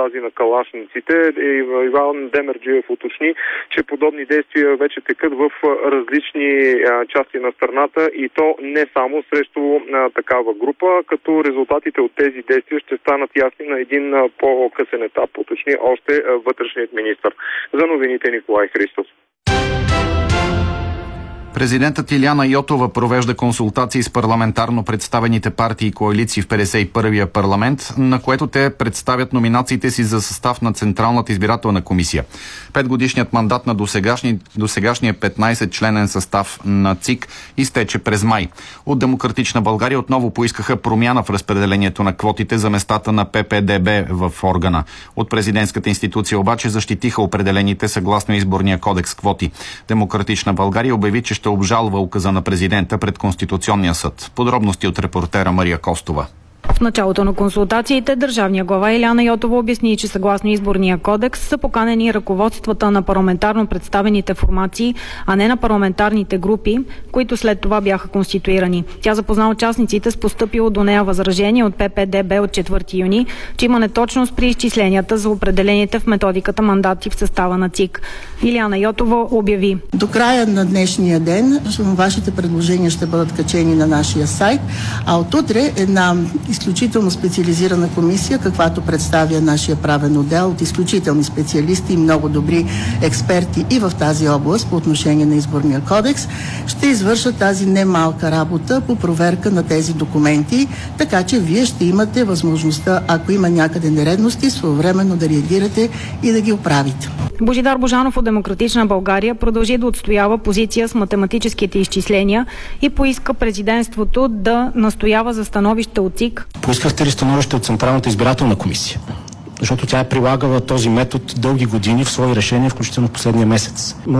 тази на калашниците. Иван Демерджиев уточни, че подобни действия вече текат в различни части на страната и то не само срещу такава група, като резултатите от тези действия ще станат ясни на един по-късен етап, уточни още вътрешният министър. За новините Николай Христов. Президентът Илияна Йотова провежда консултации с парламентарно представените партии и коалиции в 51-я парламент, на което те представят номинациите си за състав на Централната избирателна комисия. 5-годишният мандат на досегашния 15-членен състав на ЦИК изтече през май. От Демократична България отново поискаха промяна в разпределението на квотите за местата на ППДБ в органа. От президентската институция обаче защитиха определените съгласно изборния кодекс квоти. Демократична България обяви, че ще обжалва указа на президента пред Конституционния съд. Подробности от репортера Мария Костова. В началото на консултациите държавния глава Илияна Йотова обясни, че съгласно изборния кодекс са поканени ръководствата на парламентарно представените формации, а не на парламентарните групи, които след това бяха конституирани. Тя запозна участниците с постъпило до нея възражение от ППДБ от 4 юни, че има неточност при изчисленията за определените в методиката мандати в състава на ЦИК. Илияна Йотова обяви: до края на днешния ден вашите предложения ще бъдат качени на нашия сайт, а от утре една изключително специализирана комисия, каквато представя нашия правен отдел от изключителни специалисти и много добри експерти и в тази област по отношение на изборния кодекс, ще извършат тази немалка работа по проверка на тези документи, така че вие ще имате възможността, ако има някъде нередности, своевременно да реагирате и да ги оправите. Божидар Божанов от Демократична България продължи да отстоява позиция с математическите изчисления и поиска президентството да настоява за становище от ЦИК. Поискахте ли становище от Централната избирателна комисия? Защото тя е прилагала този метод дълги години в свои решения, включително в последния месец.